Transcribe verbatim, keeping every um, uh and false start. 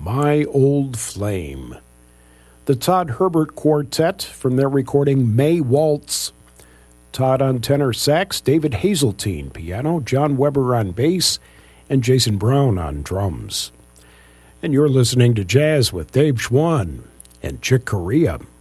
My Old Flame. The Todd Herbert Quartet from their recording May Waltz. Todd on tenor sax, David Hazeltine piano, John Weber on bass, and Jason Brown on drums. And you're listening to Jazz with Dave Schwann and Chick Corea.